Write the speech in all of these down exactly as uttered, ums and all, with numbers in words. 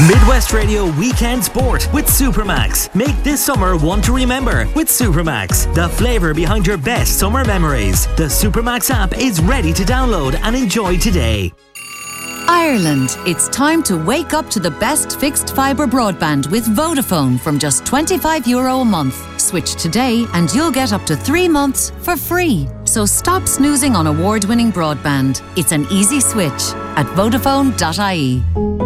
Midwest Radio Weekend Sport with Supermax. Make this summer one to remember with Supermax, the flavour behind your best summer memories. The Supermax app is ready to download and enjoy today. Ireland, it's time to wake up to the best fixed fibre broadband with Vodafone from just twenty-five euro a month. Switch today and you'll get up to three months for free. So stop snoozing on award-winning broadband. It's an easy switch at vodafone dot I E.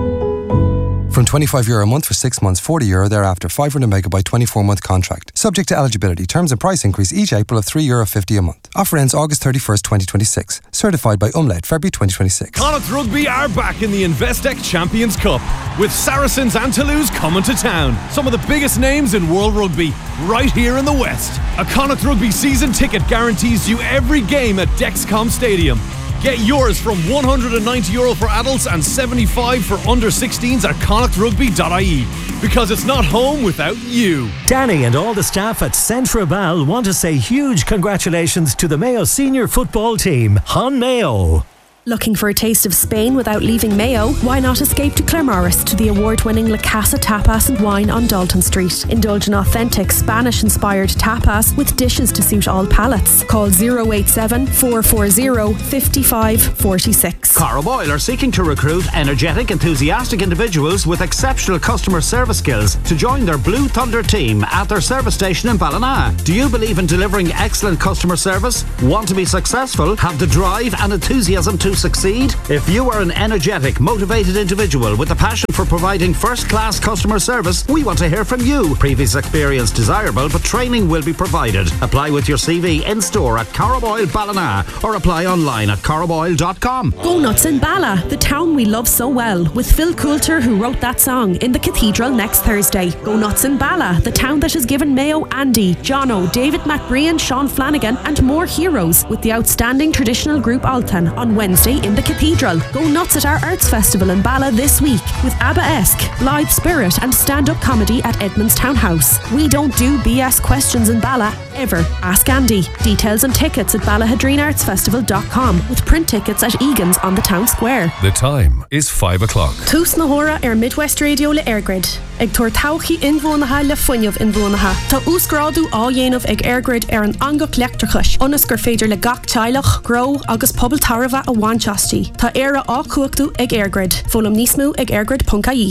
From twenty-five euro a month for six months, forty euro thereafter, five hundred megabyte twenty-four month contract. Subject to eligibility. Terms and price increase each April of three euro fifty a month. Offer ends August thirty-first, twenty twenty-six. Certified by Umlaut, February twenty twenty-six. Connacht Rugby are back in the Investec Champions Cup, with Saracens and Toulouse coming to town. Some of the biggest names in world rugby, right here in the West. A Connacht Rugby season ticket guarantees you every game at Dexcom Stadium. Get yours from one hundred ninety euro for adults and seventy-five for under sixteens at connacht rugby dot I E. Because it's not home without you. Danny and all the staff at Centra Bal want to say huge congratulations to the Mayo senior football team. Hon Mayo. Looking for a taste of Spain without leaving Mayo? Why not escape to Claremorris to the award-winning La Casa Tapas and Wine on Dalton Street. Indulge in authentic Spanish-inspired tapas with dishes to suit all palates. Call zero eight seven, four four zero, five five four six. Carrow Oil are seeking to recruit energetic, enthusiastic individuals with exceptional customer service skills to join their Blue Thunder team at their service station in Ballina. Do you believe in delivering excellent customer service? Want to be successful? Have the drive and enthusiasm to succeed? If you are an energetic, motivated individual with a passion for providing first-class customer service, we want to hear from you. Previous experience desirable, but training will be provided. Apply with your C V in-store at Carrow Oil Ballina or apply online at carrow oil dot com. Go nuts in Bala, the town we love so well, with Phil Coulter, who wrote that song, in the Cathedral next Thursday. Go nuts in Bala, the town that has given Mayo Andy, Jono, David McBrien, Sean Flanagan and more heroes, with the outstanding traditional group Altan on Wednesday in the Cathedral. Go nuts at our Arts Festival in Bala this week with ABBA-esque, Blithe Spirit and stand-up comedy at Edmonds Town House. We don't do B S questions in Bala, ever. Ask Andy. Details and tickets at ballahadreen arts festival dot com, with print tickets at Egan's on the town square. The time is five o'clock. Tús na hora ar Midwest Radio le Airgrid. Ag tuair tauchi inbhuanacha le fuinneamh inbhuanacha. Tá úsgrádu á dhéanamh ag Airgrid ar an angach leachtrachas. Onas gur féidir le gach teilech, gro agus pobl tarva a wanchastí. Tá éire á cuachtu ag Airgrid. Fólam nísmú ag airgrid dot I E.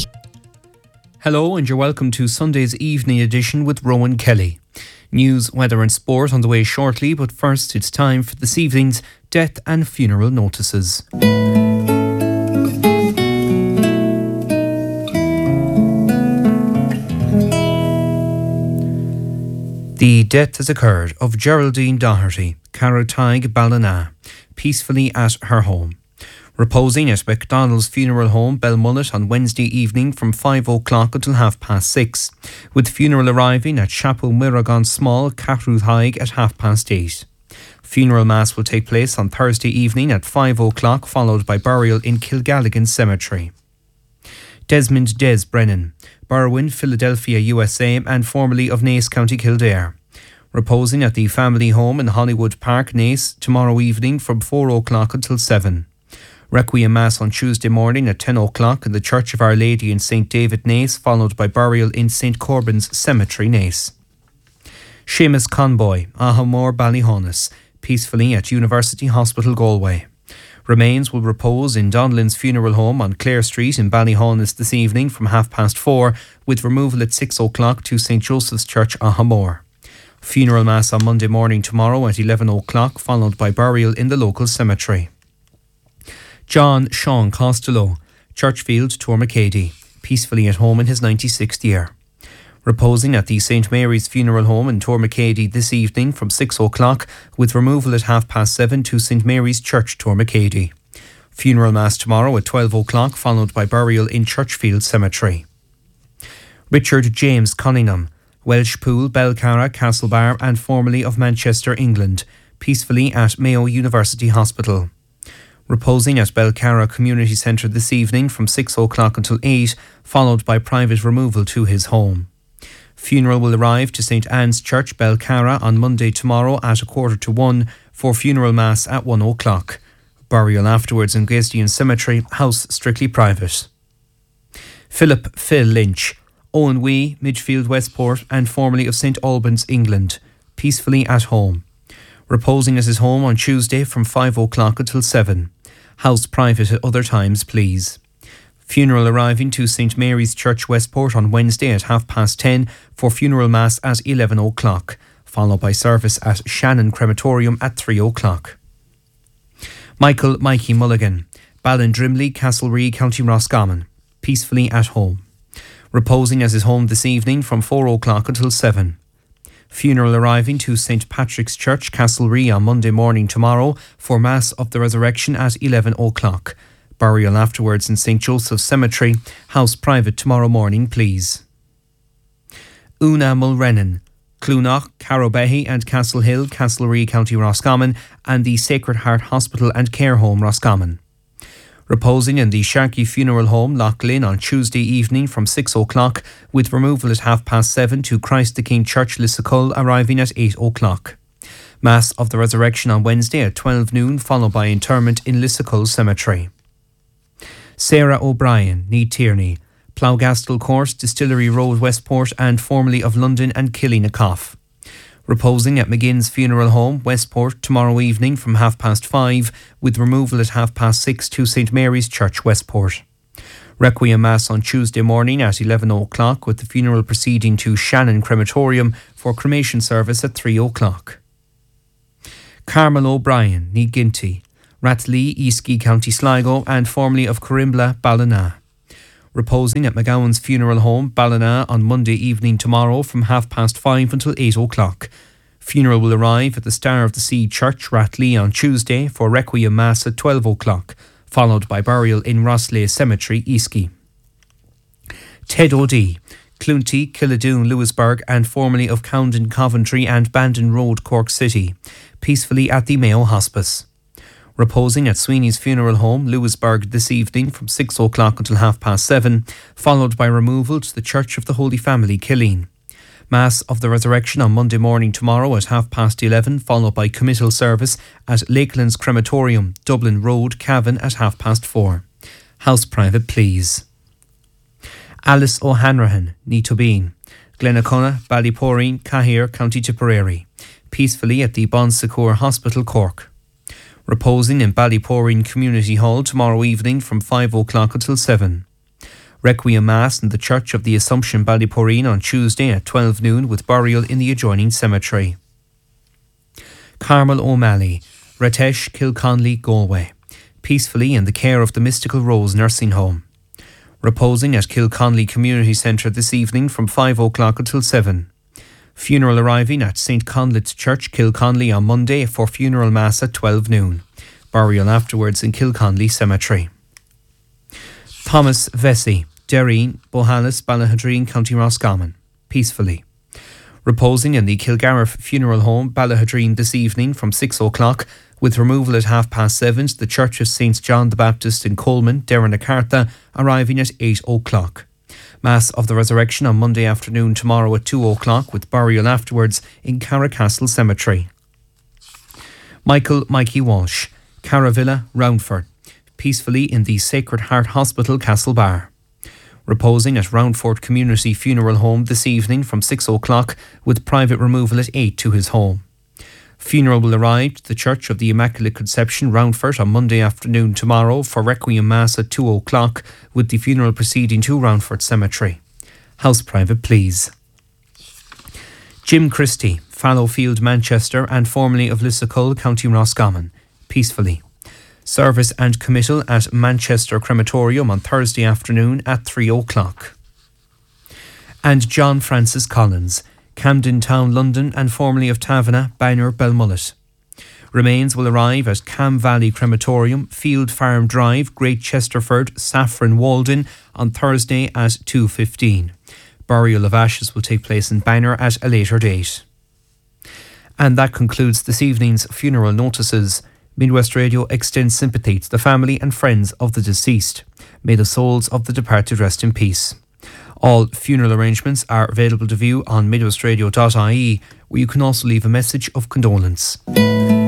Hello and you're welcome to Sunday's evening edition with Rowan Kelly. News, weather and sport on the way shortly, but first it's time for this evening's death and funeral notices. The death has occurred of Geraldine Doherty, Carrowtag, Ballina, peacefully at her home. Reposing at McDonald's funeral home, Belmullet, on Wednesday evening from five o'clock until half past six, with funeral arriving at Chapel Mirragon Small, Carrowtag at half past eight. Funeral mass will take place on Thursday evening at five o'clock, followed by burial in Kilgalligan Cemetery. Desmond Des Brennan, Berwyn, Philadelphia, U S A, and formerly of Naas, County Kildare. Reposing at the family home in Hollywood Park, Naas, tomorrow evening from four o'clock until seven. Requiem Mass on Tuesday morning at ten o'clock in the Church of Our Lady in Saint David, Naas, followed by burial in Saint Corbin's Cemetery, Naas. Seamus Conboy, Ahamore, Ballyhonus, peacefully at University Hospital, Galway. Remains will repose in Donlin's funeral home on Clare Street in Ballyhonus this evening from half past four, with removal at six o'clock to Saint Joseph's Church, Ahamore. Funeral Mass on Monday morning tomorrow at eleven o'clock, followed by burial in the local cemetery. John Sean Costello, Churchfield, Tourmacady, peacefully at home in his ninety-sixth year. Reposing at the Saint Mary's Funeral Home in Tourmacady this evening from six o'clock, with removal at half past seven to Saint Mary's Church, Tourmacady. Funeral Mass tomorrow at twelve o'clock, followed by burial in Churchfield Cemetery. Richard James Cunningham, Welshpool, Belcarra, Castlebar and formerly of Manchester, England, peacefully at Mayo University Hospital. Reposing at Belcarra Community Centre this evening from six o'clock until eight, followed by private removal to his home. Funeral will arrive to Saint Anne's Church, Belcarra on Monday tomorrow at a quarter to one for funeral mass at one o'clock. Burial afterwards in Gaisdian Cemetery, house strictly private. Philip Phil Lynch, Owen Wee, midfield Westport and formerly of St Albans, England, peacefully at home. Reposing at his home on Tuesday from five o'clock until seven. House private at other times, please. Funeral arriving to St Mary's Church, Westport on Wednesday at half past ten for funeral mass at eleven o'clock, followed by service at Shannon Crematorium at three o'clock. Michael Mikey Mulligan, Ballindrimley, Castlereagh, County Roscommon, peacefully at home. Reposing at his home this evening from four o'clock until seven. Funeral arriving to St Patrick's Church, Castlereagh on Monday morning tomorrow for Mass of the Resurrection at eleven o'clock. Burial afterwards in St Joseph's Cemetery, house private tomorrow morning, please. Una Mulrennan, Clunoch, Carrowbehy and Castle Hill, Castlereagh, County Roscommon, and the Sacred Heart Hospital and Care Home, Roscommon. Reposing in the Sharkey Funeral Home, Lough Lynn on Tuesday evening from six o'clock, with removal at half past seven to Christ the King Church, Lissacull, arriving at eight o'clock. Mass of the Resurrection on Wednesday at twelve noon, followed by interment in Lissacull Cemetery. Sarah O'Brien, Need Tierney, Ploughgastle Court, Distillery Road, Westport, and formerly of London and Killynacoff. Reposing at McGinn's Funeral Home, Westport, tomorrow evening from half past five, with removal at half past six to St Mary's Church, Westport. Requiem Mass on Tuesday morning at eleven o'clock, with the funeral proceeding to Shannon Crematorium for cremation service at three o'clock. Carmel O'Brien, Need Ginty, Rathlee, Eastgate, County Sligo, and formerly of Corimbla, Ballina. Reposing at McGowan's Funeral Home, Ballina, on Monday evening tomorrow from half past five until eight o'clock. Funeral will arrive at the Star of the Sea Church, Rathlee, on Tuesday for Requiem Mass at twelve o'clock, followed by burial in Rosslea Cemetery, Eastgate. Ted O'Dea, Clunty, Killadoon, Lewisburg, and formerly of Cowden, Coventry, and Bandon Road, Cork City, peacefully at the Mayo Hospice. Reposing at Sweeney's Funeral Home, Lewisburg, this evening from six o'clock until half past seven, followed by removal to the Church of the Holy Family, Killeen. Mass of the Resurrection on Monday morning tomorrow at half past eleven, followed by committal service at Lakelands Crematorium, Dublin Road, Cavan, at half past four. House private, please. Alice O'Hanrahan, Neetobeen, Glenacona, Ballyporeen, Cahir, County Tipperary, peacefully at the Bon Secours Hospital, Cork. Reposing in Ballyporeen Community Hall tomorrow evening from five o'clock until seven. Requiem Mass in the Church of the Assumption, Ballyporeen, on Tuesday at twelve noon, with burial in the adjoining cemetery. Carmel O'Malley, Ratesh, Kilconley, Galway, peacefully in the care of the Mystical Rose Nursing Home. Reposing at Kilconley Community Centre this evening from five o'clock until seven. Funeral arriving at Saint Conleth's Church, Kilconley, on Monday for funeral mass at twelve noon. Burial afterwards in Kilconley Cemetery. Thomas Vesey, Derreen, Bohalis, Ballahadreen, County Roscommon, peacefully. Reposing in the Kilgariff Funeral Home, Ballahadreen, this evening from six o'clock, with removal at half past seven to the Church of Saint John the Baptist in Coleman, Derrinacartha, arriving at eight o'clock. Mass of the Resurrection on Monday afternoon tomorrow at two o'clock, with burial afterwards in Carracastle Cemetery. Michael Mikey Walsh, Caravilla, Roundford, peacefully in the Sacred Heart Hospital, Castlebar. Reposing at Roundford Community Funeral Home this evening from six o'clock, with private removal at eight to his home. Funeral will arrive to the Church of the Immaculate Conception, Roundford, on Monday afternoon tomorrow for Requiem Mass at two o'clock, with the funeral proceeding to Roundford Cemetery. House private, please. Jim Christie, Fallowfield, Manchester, and formerly of Lissacull, County Roscommon, peacefully. Service and committal at Manchester Crematorium on Thursday afternoon at three o'clock. And John Francis Collins, Camden Town, London, and formerly of Taverna, Banner, Belmullet. Remains will arrive at Cam Valley Crematorium, Field Farm Drive, Great Chesterford, Saffron, Walden, on Thursday at two fifteen. Burial of ashes will take place in Banner at a later date. And that concludes this evening's funeral notices. Midwest Radio extends sympathy to the family and friends of the deceased. May the souls of the departed rest in peace. All funeral arrangements are available to view on midwestradio dot I E, where you can also leave a message of condolence.